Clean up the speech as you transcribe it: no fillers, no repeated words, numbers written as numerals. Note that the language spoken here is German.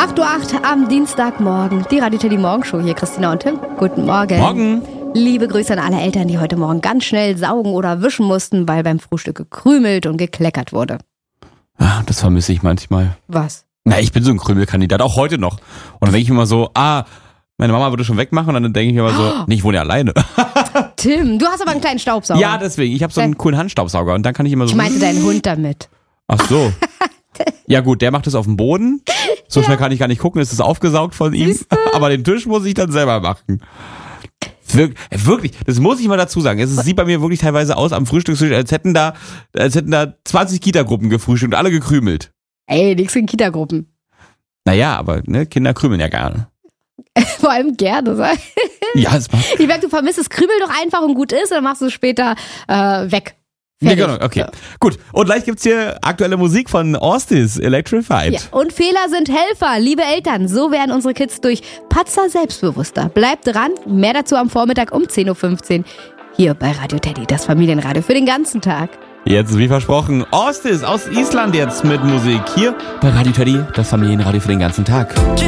8:08 Uhr am Dienstagmorgen. Die Radio Teddy Morgenshow hier, Christina und Tim. Guten Morgen. Morgen. Liebe Grüße an alle Eltern, die heute Morgen ganz schnell saugen oder wischen mussten, weil beim Frühstück gekrümelt und gekleckert wurde. Ah, das vermisse ich manchmal. Was? Na, ich bin so ein Krümelkandidat, auch heute noch. Und dann denke ich immer so, meine Mama würde schon wegmachen und dann denke ich mir immer so, nee, ich wohne ja alleine. Tim, du hast aber einen kleinen Staubsauger. Ja, deswegen. Ich habe so einen coolen Handstaubsauger und dann kann ich immer so... Ich meinte deinen Hund damit. Ach so. Ja gut, der macht es auf dem Boden. So schnell kann ich gar nicht gucken, ist es aufgesaugt von ihm. Aber den Tisch muss ich dann selber machen. Wirklich, das muss ich mal dazu sagen. Es sieht bei mir wirklich teilweise aus am Frühstückstisch, als hätten da 20 Kita-Gruppen gefrühstückt und alle gekrümelt. Ey, nix in Kitagruppen. Naja, aber Kinder krümeln ja gerne. Vor allem gerne, sag. Ja, es macht... Ich merke, du vermisst es, krümel doch einfach und gut ist, dann machst du es später weg. Ja, genau, okay. Ja. Gut, und gleich gibt's hier aktuelle Musik von Ostis, Electrified. Ja. Und Fehler sind Helfer, liebe Eltern. So werden unsere Kids durch Patzer selbstbewusster. Bleibt dran, mehr dazu am Vormittag um 10:15 Uhr hier bei Radio Teddy, das Familienradio für den ganzen Tag. Jetzt, wie versprochen, Ostis aus Island jetzt mit Musik hier bei Radio Teddy, das Familienradio für den ganzen Tag.